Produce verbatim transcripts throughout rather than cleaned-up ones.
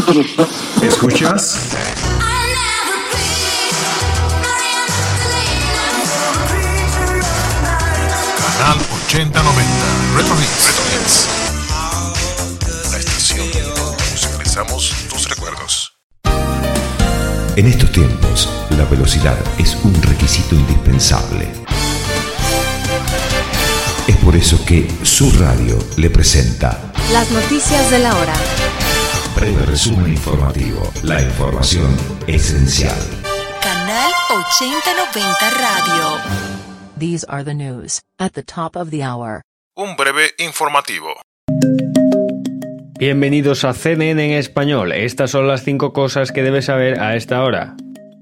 ¿Escuchas? Canal ochenta noventa Retro Hits. La estación donde musicalizamos tus recuerdos. En estos tiempos, la velocidad es un requisito indispensable. Es por eso que Su Radio le presenta las noticias de la hora. Breve resumen informativo. La información esencial. Canal ochenta noventa Radio. These are the news at the top of the hour. Un breve informativo. Bienvenidos a C N N en español. Estas son las cinco cosas que debes saber a esta hora.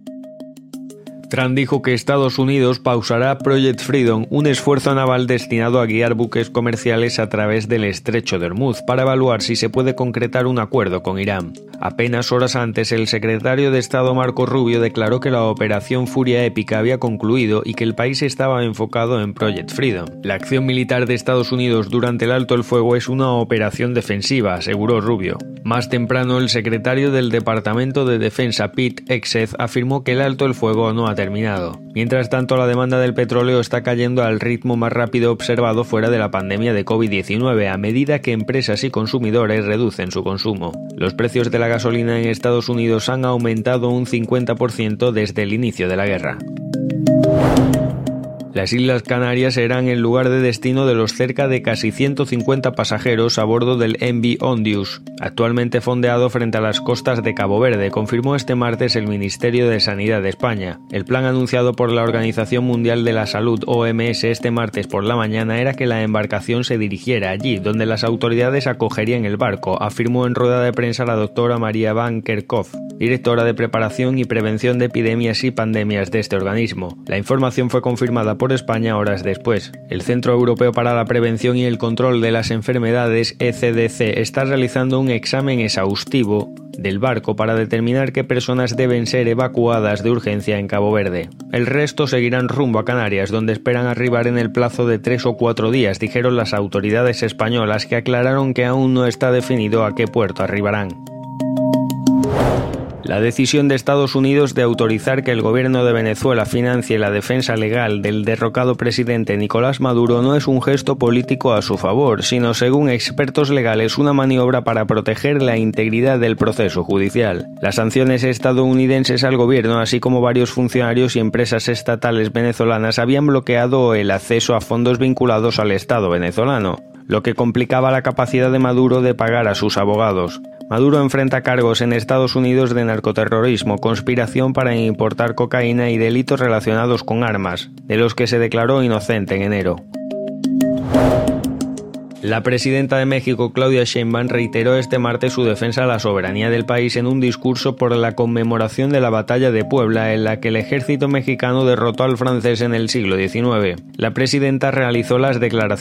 Trump dijo que Estados Unidos pausará Project Freedom, un esfuerzo naval destinado a guiar buques comerciales a través del estrecho de Hormuz para evaluar si se puede concretar un acuerdo con Irán. Apenas horas antes, el secretario de Estado Marco Rubio declaró que la operación Furia Épica había concluido y que el país estaba enfocado en Project Freedom. La acción militar de Estados Unidos durante el alto el fuego es una operación defensiva, aseguró Rubio. Más temprano, el secretario del Departamento de Defensa, Pete Hegseth, afirmó que el alto el fuego no ha terminado. Mientras tanto, la demanda del petróleo está cayendo al ritmo más rápido observado fuera de la pandemia de COVID diecinueve, a medida que empresas y consumidores reducen su consumo. Los precios de la gasolina en Estados Unidos han aumentado un cincuenta por ciento desde el inicio de la guerra. Las Islas Canarias serán el lugar de destino de los cerca de casi ciento cincuenta pasajeros a bordo del M V Ondius, actualmente fondeado frente a las costas de Cabo Verde, confirmó este martes el Ministerio de Sanidad de España. El plan anunciado por la Organización Mundial de la Salud, O M S, este martes por la mañana era que la embarcación se dirigiera allí, donde las autoridades acogerían el barco, afirmó en rueda de prensa la doctora María Van Kerkhove, directora de Preparación y Prevención de Epidemias y Pandemias de este organismo. La información fue confirmada por España horas después. El Centro Europeo para la Prevención y el Control de las Enfermedades, E C D C, está realizando un examen exhaustivo del barco para determinar qué personas deben ser evacuadas de urgencia en Cabo Verde. El resto seguirán rumbo a Canarias, donde esperan arribar en el plazo de tres o cuatro días, dijeron las autoridades españolas, que aclararon que aún no está definido a qué puerto arribarán. La decisión de Estados Unidos de autorizar que el gobierno de Venezuela financie la defensa legal del derrocado presidente Nicolás Maduro no es un gesto político a su favor, sino, según expertos legales, una maniobra para proteger la integridad del proceso judicial. Las sanciones estadounidenses al gobierno, así como varios funcionarios y empresas estatales venezolanas, habían bloqueado el acceso a fondos vinculados al Estado venezolano, lo que complicaba la capacidad de Maduro de pagar a sus abogados. Maduro enfrenta cargos en Estados Unidos de narcoterrorismo, conspiración para importar cocaína y delitos relacionados con armas, de los que se declaró inocente en enero. La presidenta de México, Claudia Sheinbaum, reiteró este martes su defensa a la soberanía del país en un discurso por la conmemoración de la Batalla de Puebla, en la que el ejército mexicano derrotó al francés en el siglo diecinueve. La presidenta realizó las declaraciones